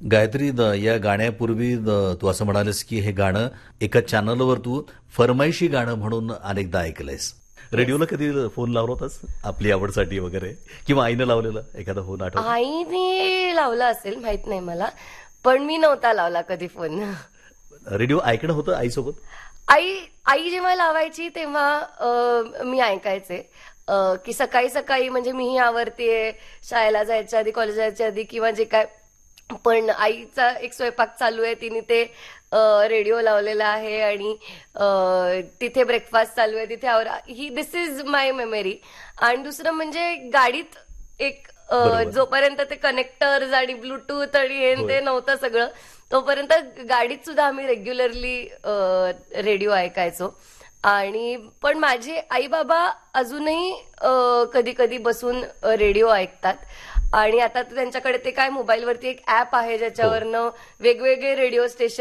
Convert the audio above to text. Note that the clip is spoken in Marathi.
गायत्री, या गाण्यापूर्वी तू असं म्हणालीस की हे गाणं एका चॅनलवर तू फरमाईशी गाणं म्हणून अनेकदा ऐकलंयस. रेडिओला कधी फोन लावला होतास आपली आवडसाठी वगैरे, किंवा आईनं लावलेला एखादा फोन आठवतो? आईने लावला असेल, माहित नाही मला, पण मी नव्हता लावला कधी फोन. रेडिओ ऐकणं होतं आईसोबत? आई आई जेव्हा लावायची तेव्हा मी ऐकायचे, की सकाळी सकाळी, म्हणजे मीही आवरतीये शाळेला जायच्या आधी, कॉलेज जायच्या आधी किंवा जे काय, पण आईचा एक स्वयंपाक चालू आहे, तिने ते रेडिओ लावलेला आहे आणि तिथे ब्रेकफास्ट चालू आहे, तिथे दिस इज माय मेमरी. आणि दुसरं म्हणजे गाडीत एक जोपर्यंत ते कनेक्टर्स आणि ब्लूटूथ आणि हे ते नव्हतं सगळं, तोपर्यंत गाडीत सुद्धा आम्ही रेग्युलरली रेडिओ ऐकायचो. आणि पण माझे आई बाबा अजूनही कधी कधी बसून रेडिओ ऐकतात. आणि आता त्यांच्याकडे ते काय मोबाईलवरती एक ऍप आहे ज्याच्यावरनं वेगवेगळे रेडिओ स्टेशन